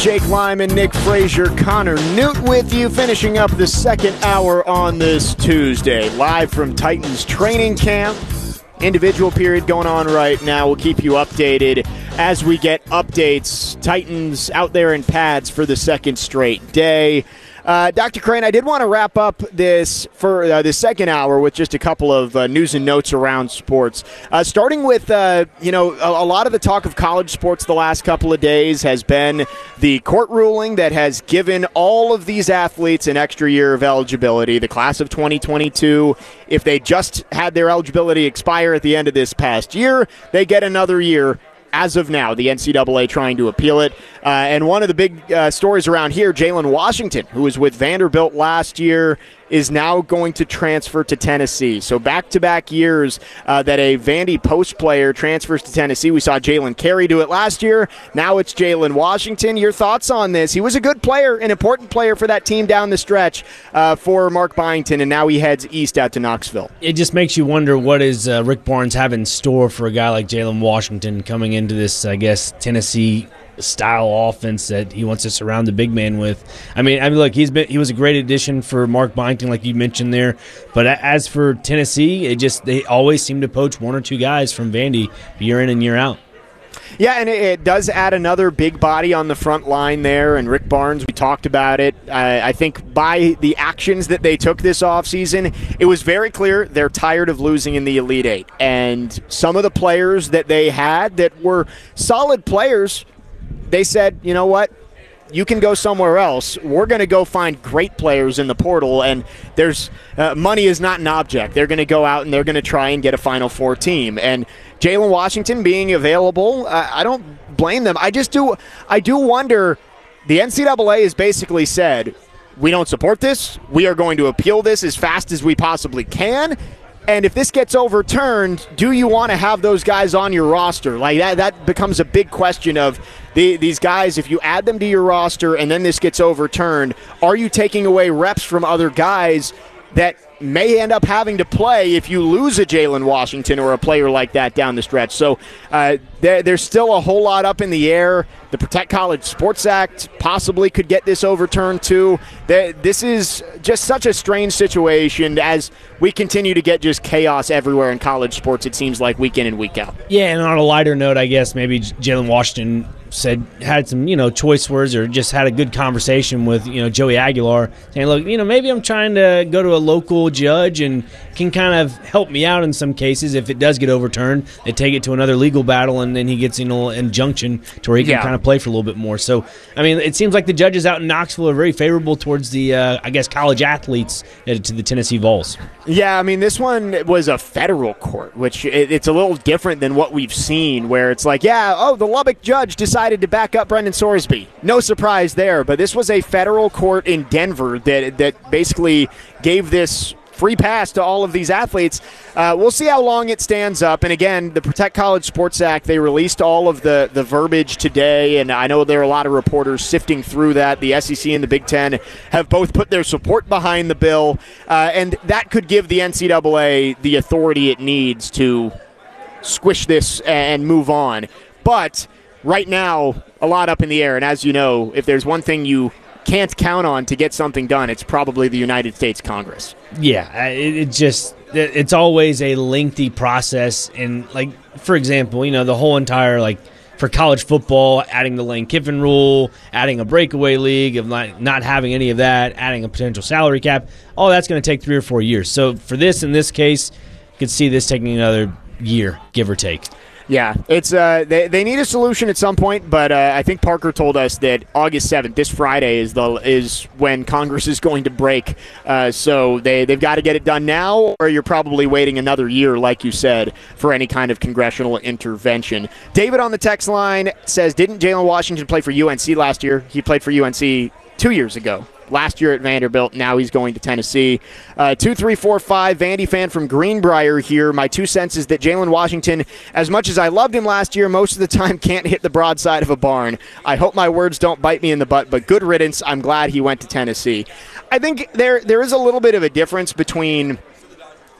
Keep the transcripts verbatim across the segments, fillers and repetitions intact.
Jake Lyman, Nick Frazier, Connor Newt with you, finishing up the second hour on this Tuesday. Live from Titans training camp. Individual period going on right now. We'll keep you updated as we get updates. Titans out there in pads for the second straight day. Uh, Doctor Crane, I did want to wrap up this for uh, the second hour with just a couple of uh, news and notes around sports. Uh, starting with, uh, you know, a, a lot of the talk of college sports the last couple of days has been the court ruling that has given all of these athletes an extra year of eligibility. The class of twenty twenty-two, if they just had their eligibility expire at the end of this past year, they get another year. As of now, the N C double A trying to appeal it. Uh, and one of the big uh, stories around here, Jalen Washington, who was with Vanderbilt last year, is now going to transfer to Tennessee. So back-to-back years uh, that a Vandy post player transfers to Tennessee. We saw Jalen Carey do it last year. Now it's Jalen Washington. Your thoughts on this? He was a good player, an important player for that team down the stretch uh, for Mark Byington, and now he heads east out to Knoxville. It just makes you wonder what is uh, Rick Barnes have in store for a guy like Jalen Washington coming into this, I guess, Tennessee style offense that he wants to surround the big man with. I mean, I mean, look, he's been he was a great addition for Mark Byington, like you mentioned there. But as for Tennessee, it just they always seem to poach one or two guys from Vandy year in and year out. Yeah, and it, it does add another big body on the front line there, and Rick Barnes, we talked about it. Uh, I think by the actions that they took this offseason, it was very clear they're tired of losing in the Elite Eight. And some of the players that they had that were solid players, they said, you know what, you can go somewhere else. We're going to go find great players in the portal, and there's uh, money is not an object. They're going to go out and they're going to try and get a Final Four team. And Jalen Washington being available, uh, I don't blame them. I just do I do wonder, the N C double A has basically said, we don't support this. We are going to appeal this as fast as we possibly can. And if this gets overturned, do you want to have those guys on your roster? Like that, that becomes a big question of the, these guys. If you add them to your roster and then this gets overturned, are you taking away reps from other guys that may end up having to play if you lose a Jalen Washington or a player like that down the stretch? So uh, there, there's still a whole lot up in the air. The Protect College Sports Act possibly could get this overturned too. This is just such a strange situation as we continue to get just chaos everywhere in college sports, it seems like, week in and week out. Yeah, and on a lighter note, I guess maybe Jalen Washington said had some, you know, choice words or just had a good conversation with, you know, Joey Aguilar, saying, look, you know, maybe I'm trying to go to a local judge and can kind of help me out in some cases. If it does get overturned, they take it to another legal battle, and then he gets, you know, an injunction to where he can yeah. kind of play for a little bit more. So, I mean, it seems like the judges out in Knoxville are very favorable towards the, uh, I guess, college athletes uh, to the Tennessee Vols. Yeah, I mean, this one was a federal court, which it, it's a little different than what we've seen, where it's like, yeah, oh, the Lubbock judge decided to back up Brendan Sorsby. No surprise there, but this was a federal court in Denver that that basically gave this free pass to all of these athletes. Uh, we'll see how long it stands up. And again, the Protect College Sports Act, they released all of the, the verbiage today, and I know there are a lot of reporters sifting through that. The S E C and the Big Ten have both put their support behind the bill, uh, and that could give the N C double A the authority it needs to squish this and move on. But right now, a lot up in the air, and as you know, if there's one thing you can't count on to get something done, it's probably the United States Congress. Yeah, it, it just it's always a lengthy process, and like for example, you know, the whole entire like for college football, adding the Lane Kiffin rule, adding a breakaway league, of not not having any of that, adding a potential salary cap, all that's going to take three or four years. So for this, in this case, you could see this taking another year, give or take. Yeah, it's uh, they they need a solution at some point, but uh, I think Parker told us that August seventh, this Friday, is the is when Congress is going to break. Uh, so they they've got to get it done now, or you're probably waiting another year, like you said, for any kind of congressional intervention. David on the text line says, "Didn't Jalen Washington play for U N C last year? He played for U N C two years ago." Last year at Vanderbilt, now he's going to Tennessee. Uh, two three four five, Vandy fan from Greenbrier here. My two cents is that Jalen Washington, as much as I loved him last year, most of the time can't hit the broadside of a barn. I hope my words don't bite me in the butt, but good riddance. I'm glad he went to Tennessee. I think there there is a little bit of a difference between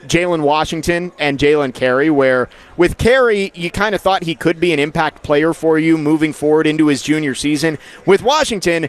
Jalen Washington and Jalen Carey, where with Carey, you kind of thought he could be an impact player for you moving forward into his junior season. With Washington,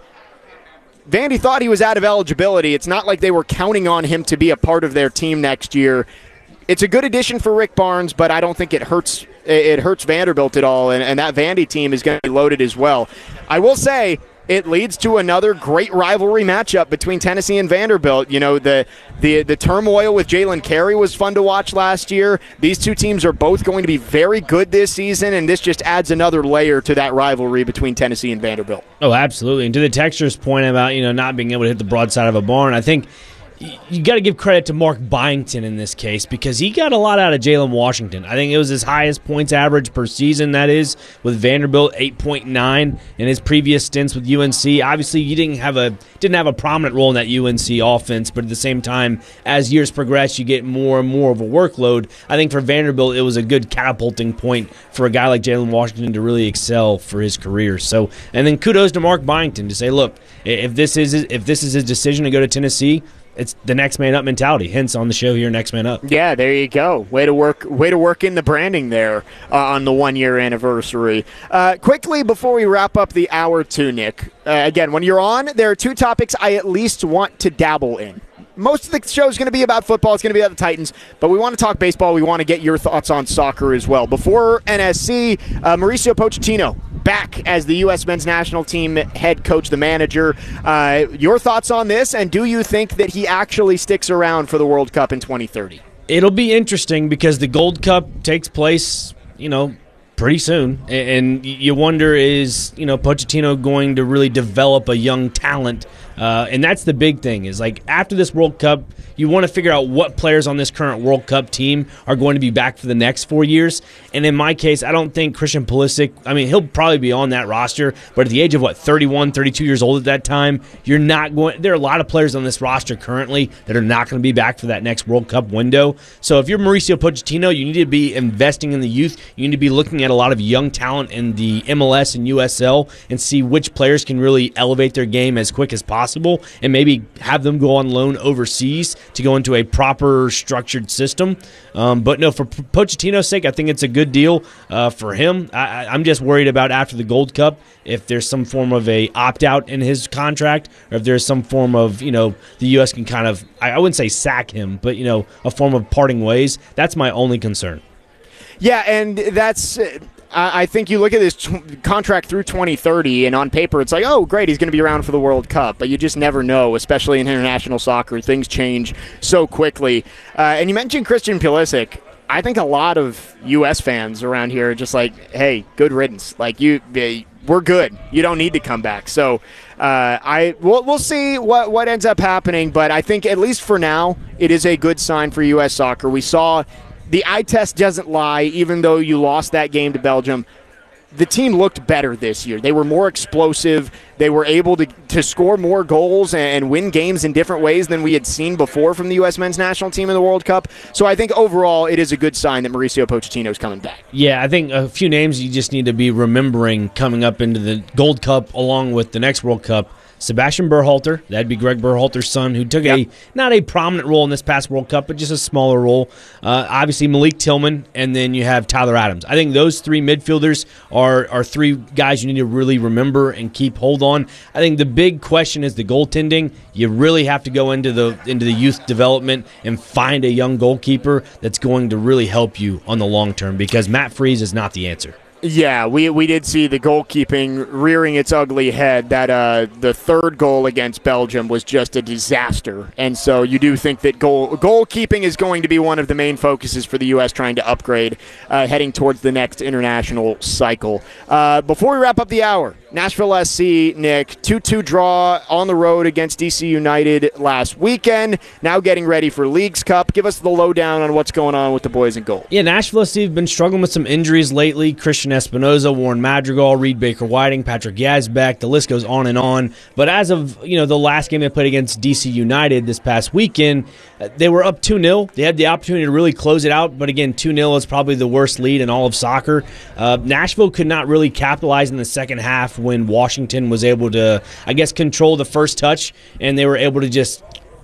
Vandy thought he was out of eligibility. It's not like they were counting on him to be a part of their team next year. It's a good addition for Rick Barnes, but I don't think it hurts it hurts Vanderbilt at all, and, and that Vandy team is going to be loaded as well. I will say it leads to another great rivalry matchup between Tennessee and Vanderbilt. You know, the the the turmoil with Jalen Carey was fun to watch last year. These two teams are both going to be very good this season, and this just adds another layer to that rivalry between Tennessee and Vanderbilt. Oh, absolutely. And to the texter's point about, you know, not being able to hit the broadside of a barn, I think you got to give credit to Mark Byington in this case because he got a lot out of Jalen Washington. I think it was his highest points average per season, that is, with Vanderbilt, eight point nine in his previous stints with U N C. Obviously, you didn't have a didn't have a prominent role in that U N C offense, but at the same time, as years progress, you get more and more of a workload. I think for Vanderbilt, it was a good catapulting point for a guy like Jalen Washington to really excel for his career. So, and then kudos to Mark Byington to say, look, if this is if this is his decision to go to Tennessee, it's the next man up mentality. Hence, on the show here, next man up. Yeah, there you go. Way to work. Way to work in the branding there uh, on the one year anniversary. Uh, quickly before we wrap up the hour two, Nick. Uh, again, when you're on, there are two topics I at least want to dabble in. Most of the show is going to be about football. It's going to be about the Titans, but we want to talk baseball. We want to get your thoughts on soccer as well. Before N S C, uh, Mauricio Pochettino back as the U S men's national team head coach, the manager. Uh, your thoughts on this, and do you think that he actually sticks around for the World Cup in twenty thirty? It'll be interesting because the Gold Cup takes place, you know, pretty soon, and you wonder, is, you know, Pochettino going to really develop a young talent? Uh, and that's the big thing, is like after this World Cup, you want to figure out what players on this current World Cup team are going to be back for the next four years. And in my case, I don't think Christian Pulisic, I mean, he'll probably be on that roster, but at the age of, what, thirty-one, thirty-two years old at that time, you're not going, there are a lot of players on this roster currently that are not going to be back for that next World Cup window. So if you're Mauricio Pochettino, you need to be investing in the youth. You need to be looking at a lot of young talent in the M L S and U S L and see which players can really elevate their game as quick as possible and maybe have them go on loan overseas to go into a proper structured system. Um, but no, for Pochettino's sake, I think it's a good deal uh, for him. I, I'm just worried about after the Gold Cup if there's some form of a opt-out in his contract, or if there's some form of, you know, the U S can kind of, I wouldn't say sack him, but, you know, a form of parting ways. That's my only concern. Yeah, and that's... Uh, I think you look at this t- contract through twenty thirty, and on paper it's like, oh, great, he's going to be around for the World Cup. But you just never know, especially in international soccer. Things change so quickly. Uh, and you mentioned Christian Pulisic. I think a lot of U S fans around here are just like, hey, good riddance. Like, you, we're good. You don't need to come back. So uh, I we'll, we'll see what, what ends up happening. But I think at least for now, it is a good sign for U S soccer. We saw... The eye test doesn't lie, even though you lost that game to Belgium. The team looked better this year. They were more explosive. They were able to, to score more goals and win games in different ways than we had seen before from the U S men's national team in the World Cup. So I think overall it is a good sign that Mauricio Pochettino is coming back. Yeah, I think a few names you just need to be remembering coming up into the Gold Cup along with the next World Cup. Sebastian Berhalter, that'd be Greg Berhalter's son, who took yep. a not a prominent role in this past World Cup, but just a smaller role. Uh, obviously, Malik Tillman, and then you have Tyler Adams. I think those three midfielders are, are three guys you need to really remember and keep hold on. I think the big question is the goaltending. You really have to go into the into the youth development and find a young goalkeeper that's going to really help you on the long term, because Matt Freese is not the answer. Yeah, we we did see the goalkeeping rearing its ugly head. That uh, the third goal against Belgium was just a disaster, and so you do think that goal goalkeeping is going to be one of the main focuses for the U S trying to upgrade, uh, heading towards the next international cycle. Uh, before we wrap up the hour, Nashville S C, Nick, two two draw on the road against D C United last weekend. Now getting ready for Leagues Cup. Give us the lowdown on what's going on with the boys in goal. Yeah, Nashville S C have been struggling with some injuries lately. Christian Espinoza, Warren Madrigal, Reed Baker-Whiting, Patrick Yazbek. The list goes on and on. But as of, you know, the last game they played against D C United this past weekend, they were up two nil. They had the opportunity to really close it out, but again, two nil is probably the worst lead in all of soccer. Uh, Nashville could not really capitalize in the second half when Washington was able to, I guess, control the first touch, and they were able to just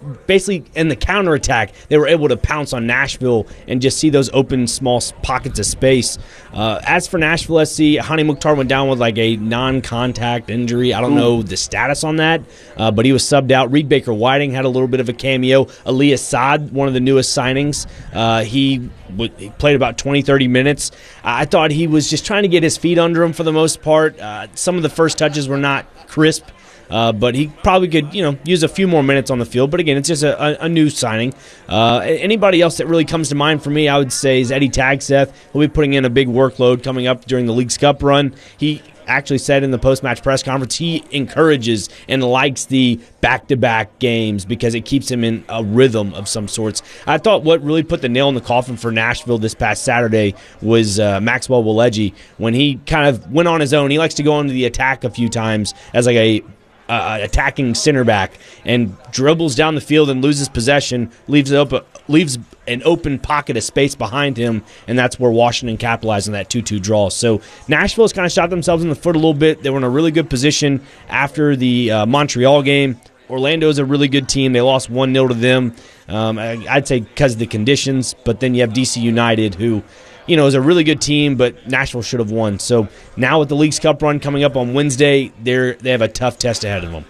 basically in the counterattack, they were able to pounce on Nashville and just see those open, small pockets of space. Uh, as for Nashville S C, Hani Mukhtar went down with like a non-contact injury. I don't Ooh. know the status on that, uh, but he was subbed out. Reed Baker-Whiting had a little bit of a cameo. Ali Assad, one of the newest signings, uh, he, w- he played about twenty, thirty minutes. I thought he was just trying to get his feet under him for the most part. Uh, some of the first touches were not crisp. Uh, but he probably could, you know, use a few more minutes on the field. But again, it's just a, a, a new signing. Uh, anybody else that really comes to mind for me, I would say, is Eddie Tagseth. He'll be putting in a big workload coming up during the League's Cup run. He actually said in the post-match press conference he encourages and likes the back-to-back games because it keeps him in a rhythm of some sorts. I thought what really put the nail in the coffin for Nashville this past Saturday was uh, Maxwell Waleji when he kind of went on his own. He likes to go into the attack a few times as like a Uh, attacking center back and dribbles down the field and loses possession, leaves it open, leaves an open pocket of space behind him, and that's where Washington capitalized on that two two draw. So Nashville has kind of shot themselves in the foot a little bit. They were in a really good position after the uh, Montreal game. Orlando is a really good team. They lost one nil to them. Um, I'd say because of the conditions, but then you have D C United who, you know, is a really good team, but Nashville should have won. So now with the League's Cup run coming up on Wednesday, they're they have a tough test ahead of them.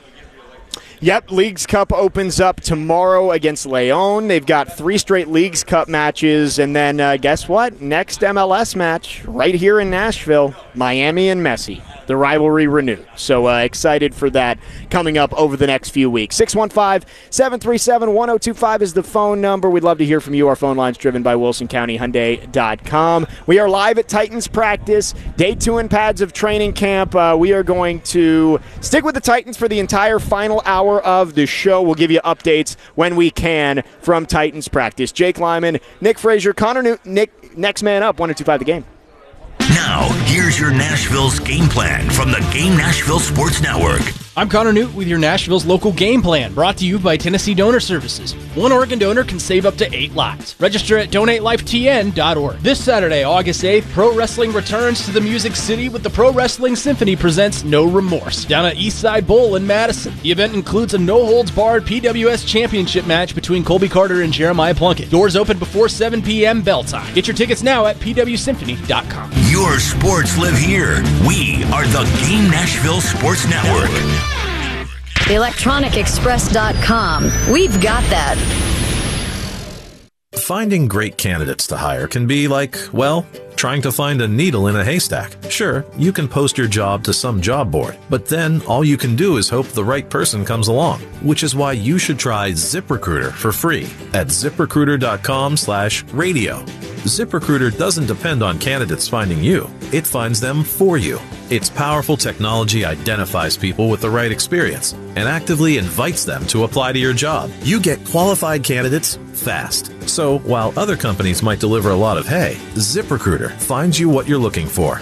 Yep, League's Cup opens up tomorrow against Leon. They've got three straight League's Cup matches, and then uh, guess what? Next M L S match right here in Nashville, Miami and Messi. The rivalry renewed. So uh, excited for that coming up over the next few weeks. six one five, seven three seven, one oh two five is the phone number. We'd love to hear from you. Our phone line's driven by Wilson County Hyundai dot com. We are live at Titans practice, day two in pads of training camp. Uh, we are going to stick with the Titans for the entire final hour of the show. We'll give you updates when we can from Titans practice. Jake Lyman, Nick Frazier, Connor Newton, Nick, next man up, one oh two five the game. Now, here's your Nashville's game plan from the Game Nashville Sports Network. I'm Connor Newt with your Nashville's local game plan, brought to you by Tennessee Donor Services. One organ donor can save up to eight lives. Register at donate life t n dot org. This Saturday, August eighth, pro wrestling returns to the Music City with the Pro Wrestling Symphony presents No Remorse down at Eastside Bowl in Madison. The event includes a no-holds-barred P W S championship match between Colby Carter and Jeremiah Plunkett. Doors open before seven p.m. bell time. Get your tickets now at p w symphony dot com. Your sports live here. We are the Game Nashville Sports Network. electronic express dot com. We've got that. Finding great candidates to hire can be like, well, trying to find a needle in a haystack. Sure, you can post your job to some job board, but then all you can do is hope the right person comes along, which is why you should try ZipRecruiter for free at ziprecruiter dot com slash radio. ZipRecruiter doesn't depend on candidates finding you. It finds them for you. Its powerful technology identifies people with the right experience and actively invites them to apply to your job. You get qualified candidates fast. So while other companies might deliver a lot of hay, ZipRecruiter finds you what you're looking for.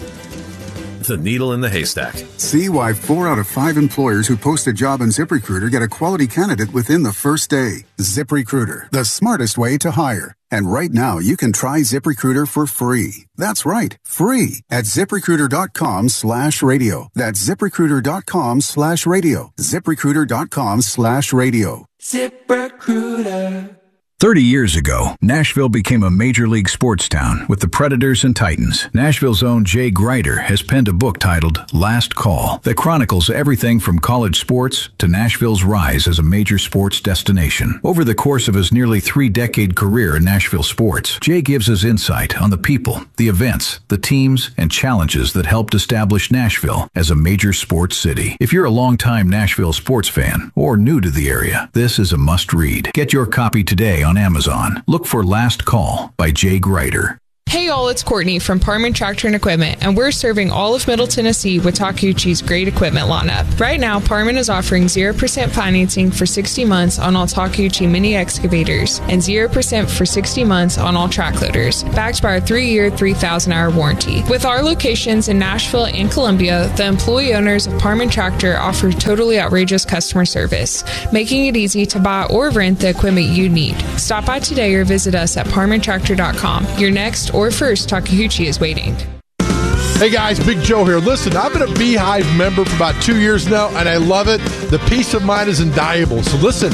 The needle in the haystack. See why four out of five employers who post a job on ZipRecruiter get a quality candidate within the first day. ZipRecruiter, the smartest way to hire. And right now, you can try ZipRecruiter for free. That's right, free at ziprecruiter dot com slash radio. That's ziprecruiter dot com slash radio. ziprecruiter dot com slash radio. ZipRecruiter. thirty years ago, Nashville became a major league sports town with the Predators and Titans. Nashville's own Jay Greider has penned a book titled Last Call that chronicles everything from college sports to Nashville's rise as a major sports destination. Over the course of his nearly three-decade career in Nashville sports, Jay gives us insight on the people, the events, the teams, and challenges that helped establish Nashville as a major sports city. If you're a longtime Nashville sports fan or new to the area, this is a must-read. Get your copy today on Amazon. Look for Last Call by Jay Greider. Hey all, it's Courtney from Parman Tractor and Equipment, and we're serving all of Middle Tennessee with Takeuchi's great equipment lineup. Right now, Parman is offering zero percent financing for sixty months on all Takeuchi mini excavators and zero percent for sixty months on all track loaders, backed by our three-year, three thousand hour warranty. With our locations in Nashville and Columbia, the employee owners of Parman Tractor offer totally outrageous customer service, making it easy to buy or rent the equipment you need. Stop by today or visit us at parman tractor dot com. Your next or first Takeuchi is waiting. Hey guys, Big Joe here. Listen, I've been a Beehive member for about two years now, and I love it. The peace of mind is invaluable. So listen,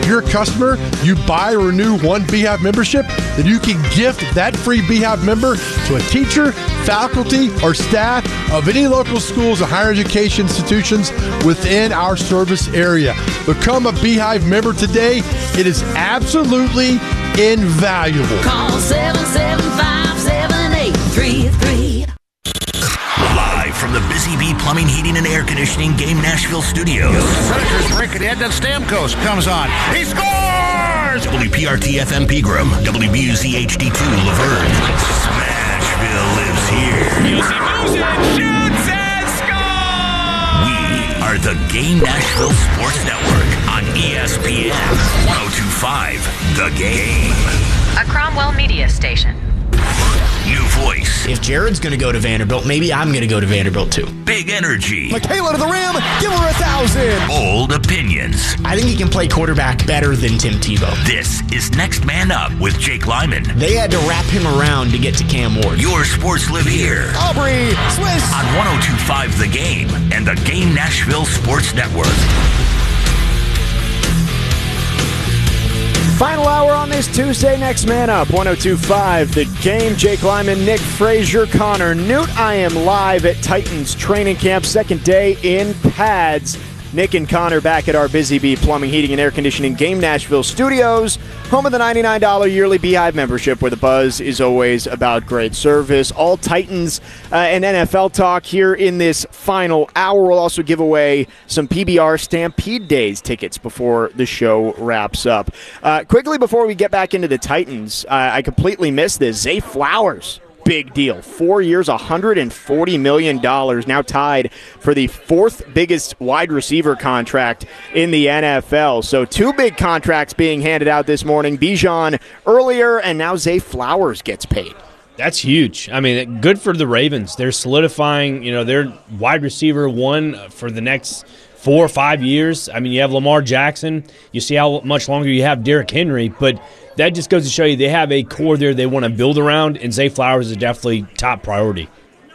you're a customer, you buy or renew one Beehive membership, then you can gift that free Beehive member to a teacher, faculty, or staff of any local schools and higher education institutions within our service area. Become a Beehive member today. It is absolutely invaluable. Call seven seven five, seven eight three three. Live from the Busy Bee Plumbing, Heating, and Air Conditioning Game Nashville studios. Predators break it in, then Stamkos comes on. He scores! W P R T F M Pegram, W B U Z H D two Laverne. Smashville lives here. Music, music, shoots and scores! We are the Game Nashville Sports Network on E S P N one oh two point five The Game. A Cromwell Media Station. New voice. If Jared's going to go to Vanderbilt, maybe I'm going to go to Vanderbilt too. Big energy. Michaela to the rim. Give her a thousand. Bold opinions. I think he can play quarterback better than Tim Tebow. This is Next Man Up with Jake Lyman. They had to wrap him around to get to Cam Ward. Your sports live here. Aubrey Swiss. On one oh two point five The Game and the Game Nashville Sports Network. Final hour on this Tuesday, Next Man Up, one oh two point five The Game. Jake Lyman, Nick Frazier, Connor Newt. I am live at Titans training camp, second day in pads. Nick and Connor back at our Busy Bee Plumbing, Heating, and Air Conditioning Game Nashville studios, home of the ninety-nine dollars yearly Beehive membership, where the buzz is always about great service. All Titans uh, and N F L talk here in this final hour. We'll also give away some P B R Stampede Days tickets before the show wraps up. Uh, quickly, before we get back into the Titans, uh, I completely missed this. Zay Flowers. Big deal. Four years, one hundred forty million dollars, now tied for the fourth biggest wide receiver contract in the N F L. So two big contracts being handed out this morning. Bijan earlier, and now Zay Flowers gets paid. That's huge. I mean, good for the Ravens. They're solidifying, you know, their wide receiver one for the next four or five years. I mean, you have Lamar Jackson. You see how much longer you have Derrick Henry, but that just goes to show you they have a core there they want to build around, and Zay Flowers is definitely top priority.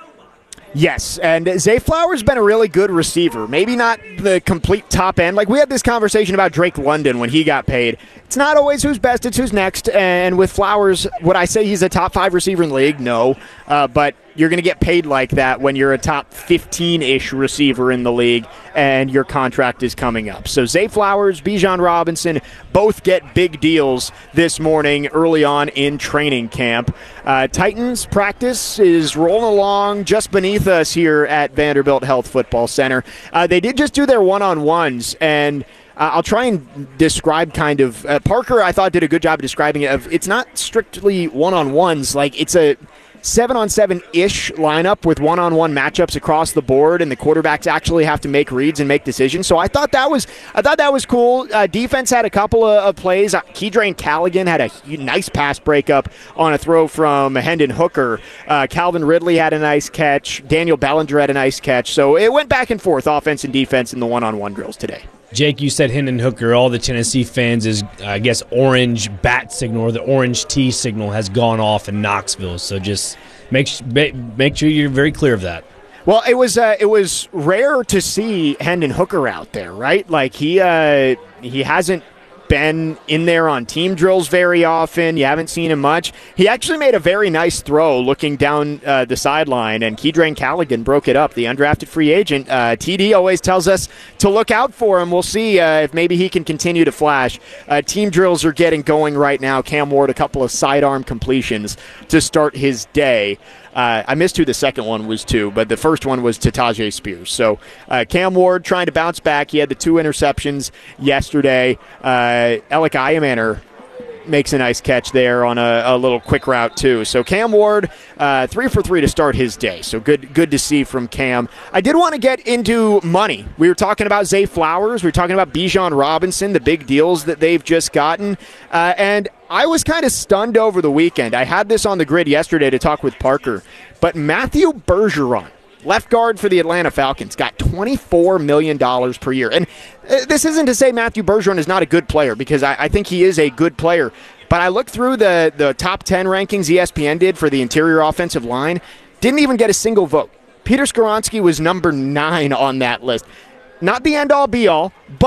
Yes, and Zay Flowers has been a really good receiver. Maybe not the complete top end. Like, we had this conversation about Drake London when he got paid. It's not always who's best, it's who's next. And with Flowers, would I say he's a top five receiver in the league? No. Uh, but you're going to get paid like that when you're a top fifteen-ish receiver in the league and your contract is coming up. So Zay Flowers, Bijan Robinson, both get big deals this morning early on in training camp. Uh, Titans practice is rolling along just beneath us here at Vanderbilt Health Football Center. Uh, they did just do their one-on-ones, and Uh, I'll try and describe kind of uh, – Parker, I thought, did a good job of describing it. Of, it's not strictly one-on-ones. Like, it's a seven-on-seven-ish lineup with one-on-one matchups across the board, and the quarterbacks actually have to make reads and make decisions. So I thought that was I thought that was cool. Uh, defense had a couple of, of plays. Uh, Keedrain Callaghan had a nice pass breakup on a throw from Hendon Hooker. Uh, Calvin Ridley had a nice catch. Daniel Bellinger had a nice catch. So it went back and forth, offense and defense, in the one-on-one drills today. Jake, you said Hendon Hooker. All the Tennessee fans' is, I guess, orange bat signal or the orange T signal has gone off in Knoxville. So just make make sure you're very clear of that. Well, it was uh, it was rare to see Hendon Hooker out there, right? Like he uh, he hasn't been in there on team drills very often. You haven't seen him much. He actually made a very nice throw looking down uh, the sideline, and Keedrain Callaghan broke it up. The undrafted free agent. Uh, T D always tells us to look out for him. We'll see uh, if maybe he can continue to flash. Uh, team drills are getting going right now. Cam Ward, a couple of sidearm completions to start his day. Uh, I missed who the second one was to, but the first one was to Tajay Spears. So uh, Cam Ward trying to bounce back. He had the two interceptions yesterday. Uh, Alec Iamaner makes a nice catch there on a, a little quick route too. So Cam Ward, uh, three for three to start his day. So good good to see from Cam. I did want to get into money. We were talking about Zay Flowers. We were talking about Bijan Robinson, the big deals that they've just gotten. Uh, and I was kind of stunned over the weekend. I had this on the grid yesterday to talk with Parker. But Matthew Bergeron, left guard for the Atlanta Falcons, got twenty-four million dollars per year. And this isn't to say Matthew Bergeron is not a good player, because I, I think he is a good player. But I looked through the, the top ten rankings E S P N did for the interior offensive line. Didn't even get a single vote. Peter Skoronski was number nine on that list. Not the end-all, be-all, but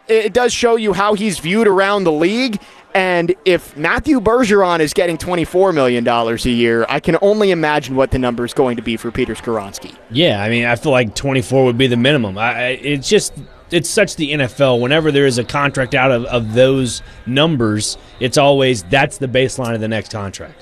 it does show you how he's viewed around the league. And if Matthew Bergeron is getting twenty-four million dollars a year, I can only imagine what the number is going to be for Peter Skoronski. Yeah, I mean, I feel like twenty-four would be the minimum. I, it's just, it's such the N F L. Whenever there is a contract out of, of those numbers, it's always, that's the baseline of the next contract.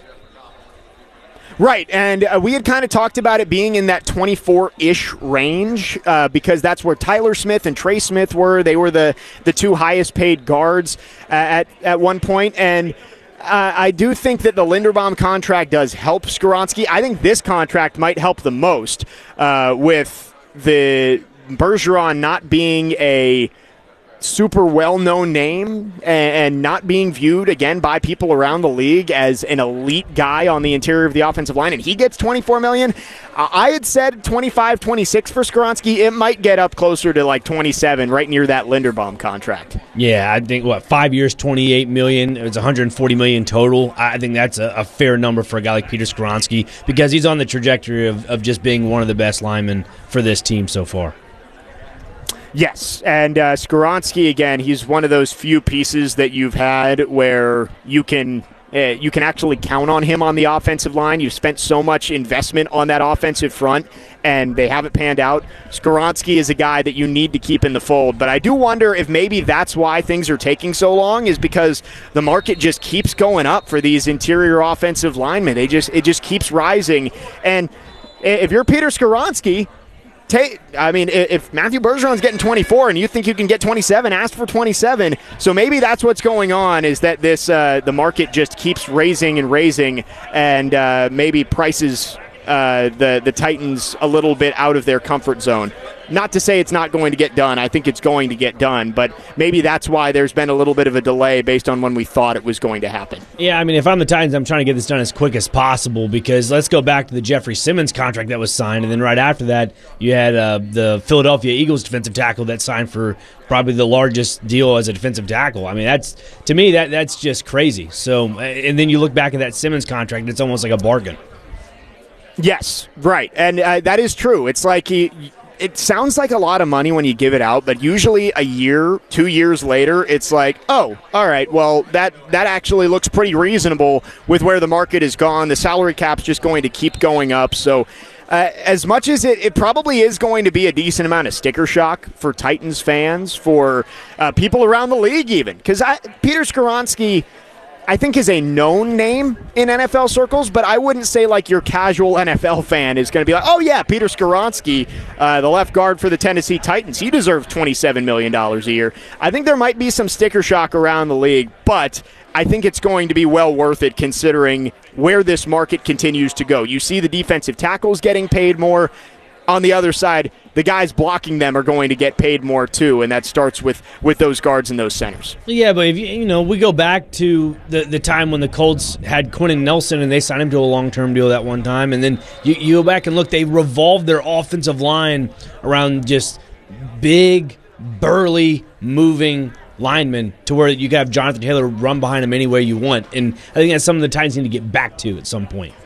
Right, and uh, we had kind of talked about it being in that twenty-four-ish range uh, because that's where Tyler Smith and Trey Smith were. They were the, the two highest-paid guards uh, at, at one point, and uh, I do think that the Linderbaum contract does help Skoronski. I think this contract might help the most uh, with the Bergeron not being a super well-known name and not being viewed, again, by people around the league as an elite guy on the interior of the offensive line, and he gets twenty-four million dollars. I had said twenty-five, twenty-six for Skoronski. It might get up closer to like twenty-seven, right near that Linderbaum contract. Yeah, I think, what, five years, twenty-eight million dollars. It was one hundred forty million dollars total. I think that's a, a fair number for a guy like Peter Skoronski because he's on the trajectory of, of just being one of the best linemen for this team so far. Yes, and uh, Skoronski, again, he's one of those few pieces that you've had where you can uh, you can actually count on him on the offensive line. You've spent so much investment on that offensive front, and they haven't panned out. Skoronski is a guy that you need to keep in the fold, but I do wonder if maybe that's why things are taking so long is because the market just keeps going up for these interior offensive linemen. They just It just keeps rising, and if you're Peter Skoronski, Take, I mean, if Matthew Bergeron's getting twenty-four and you think you can get twenty-seven, ask for twenty-seven. So maybe that's what's going on is that this uh, the market just keeps raising and raising, and uh, maybe prices uh, the, the Titans a little bit out of their comfort zone. Not to say it's not going to get done. I think it's going to get done, but maybe that's why there's been a little bit of a delay based on when we thought it was going to happen. Yeah, I mean, if I'm the Titans, I'm trying to get this done as quick as possible because let's go back to the Jeffrey Simmons contract that was signed, and then right after that, you had uh, the Philadelphia Eagles defensive tackle that signed for probably the largest deal as a defensive tackle. I mean, that's to me, that that's just crazy. So, and then you look back at that Simmons contract, it's almost like a bargain. Yes, right, and uh, that is true. It's like he... It sounds like a lot of money when you give it out, but usually a year, two years later, it's like, oh, all right, well, that, that actually looks pretty reasonable with where the market has gone. The salary cap's just going to keep going up. So uh, as much as it, it probably is going to be a decent amount of sticker shock for Titans fans, for uh, people around the league even, because Peter Skoronski, I think, is a known name in N F L circles, but I wouldn't say like your casual N F L fan is going to be like, oh, yeah, Peter Skoronski, uh, the left guard for the Tennessee Titans, he deserves twenty-seven million dollars a year. I think there might be some sticker shock around the league, but I think it's going to be well worth it considering where this market continues to go. You see the defensive tackles getting paid more. On the other side, the guys blocking them are going to get paid more too, and that starts with, with those guards and those centers. Yeah, but if you, you know, we go back to the, the time when the Colts had Quentin Nelson and they signed him to a long-term deal that one time, and then you, you go back and look, they revolved their offensive line around just big, burly, moving linemen to where you can have Jonathan Taylor run behind him any way you want, and I think that's something the Titans need to get back to at some point.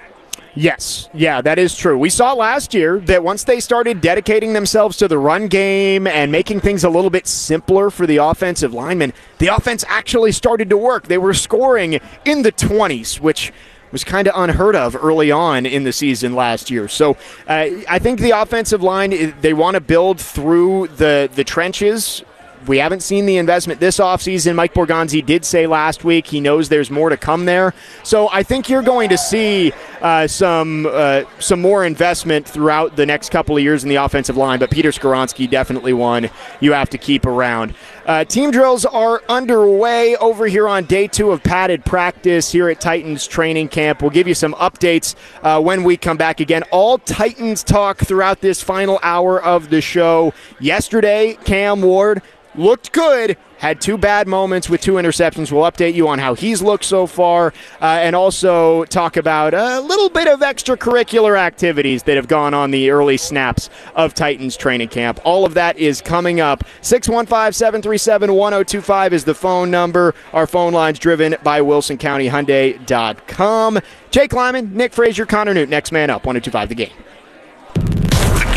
Yes, yeah, that is true. We saw last year that once they started dedicating themselves to the run game and making things a little bit simpler for the offensive linemen, the offense actually started to work. They were scoring in the twenties, which was kind of unheard of early on in the season last year. So uh, I think the offensive line, they want to build through the, the trenches. We haven't seen the investment this offseason. Mike Borgonzi did say last week he knows there's more to come there. So I think you're going to see uh, some uh, some more investment throughout the next couple of years in the offensive line, but Peter Skoronski definitely one you have to keep around. Uh, team drills are underway over here on day two of padded practice here at Titans training camp. We'll give you some updates uh, when we come back again. All Titans talk throughout this final hour of the show. Yesterday, Cam Ward looked good, had two bad moments with two interceptions. We'll update you on how he's looked so far uh, and also talk about a little bit of extracurricular activities that have gone on the early snaps of Titans training camp. All of that is coming up. six one five, seven three seven, one oh two five is the phone number. Our phone line's driven by Wilson County Hyundai dot com. Jake Lyman, Nick Frazier, Connor Newt, next man up, one oh two five The Game. The Game Nashville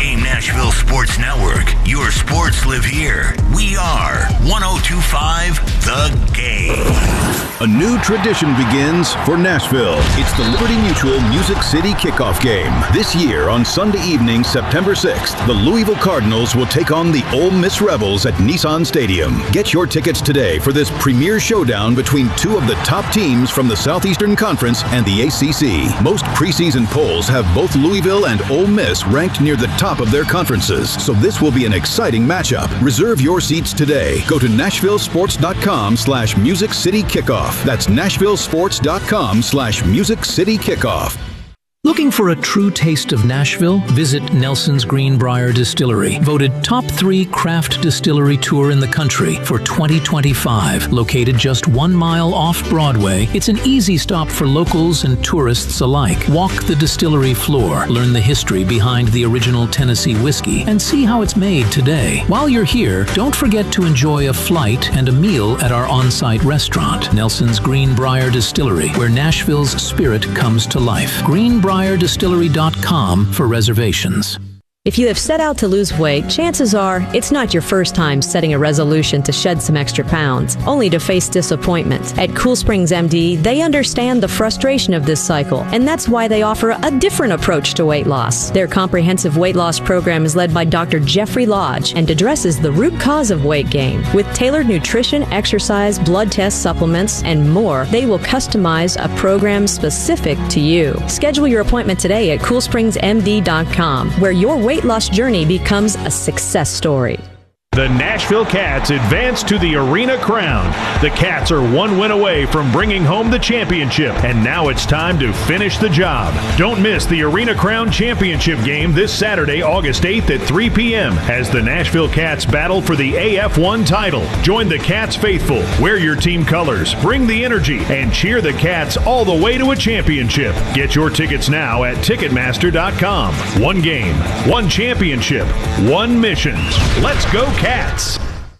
Nashville Sports Network. Your sports live here. We are one oh two point five The Game. A new tradition begins for Nashville. It's the Liberty Mutual Music City Kickoff Game. This year on Sunday evening, September sixth, the Louisville Cardinals will take on the Ole Miss Rebels at Nissan Stadium. Get your tickets today for this premier showdown between two of the top teams from the Southeastern Conference and the A C C. Most preseason polls have both Louisville and Ole Miss ranked near the top of their conferences, so this will be an exciting matchup. Reserve your seats today. Go to nashvillesports.com slash Music City Kickoff. That's nashvillesports.com slash Music City Kickoff. Looking for a true taste of Nashville? Visit Nelson's Greenbrier Distillery, voted top three craft distillery tour in the country for twenty twenty-five. Located just one mile off Broadway, it's an easy stop for locals and tourists alike. Walk the distillery floor, learn the history behind the original Tennessee whiskey, and see how it's made today. While you're here, don't forget to enjoy a flight and a meal at our on-site restaurant, Nelson's Greenbrier Distillery, where Nashville's spirit comes to life. Greenbrier Distillery dot com for reservations. If you have set out to lose weight, chances are it's not your first time setting a resolution to shed some extra pounds, only to face disappointment. At Cool Springs M D, they understand the frustration of this cycle, and that's why they offer a different approach to weight loss. Their comprehensive weight loss program is led by Doctor Jeffrey Lodge and addresses the root cause of weight gain. With tailored nutrition, exercise, blood test supplements, and more, they will customize a program specific to you. Schedule your appointment today at cool springs m d dot com, where your weight weight loss journey becomes a success story. The Nashville Cats advance to the Arena Crown. The Cats are one win away from bringing home the championship, and now it's time to finish the job. Don't miss the Arena Crown Championship game this Saturday, August eighth at three p.m. as the Nashville Cats battle for the A F one title. Join the Cats faithful, wear your team colors, bring the energy, and cheer the Cats all the way to a championship. Get your tickets now at ticketmaster dot com. One game, one championship, one mission. Let's go, Cats.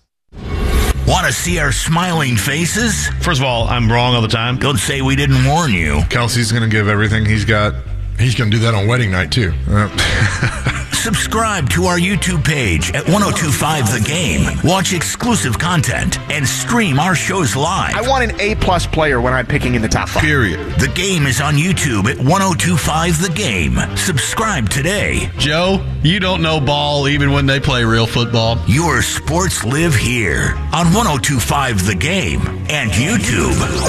Want to see our smiling faces? First of all, I'm wrong all the time. Don't say we didn't warn you. Kelsey's going to give everything he's got. He's going to do that on wedding night, too. Uh. Subscribe to our YouTube page at ten twenty-five The Game. Watch exclusive content and stream our shows live. I want an A-plus player when I'm picking in the top five. Period. The Game is on YouTube at ten twenty-five The Game. Subscribe today. Joe, you don't know ball even when they play real football. Your sports live here on ten twenty-five The Game and YouTube.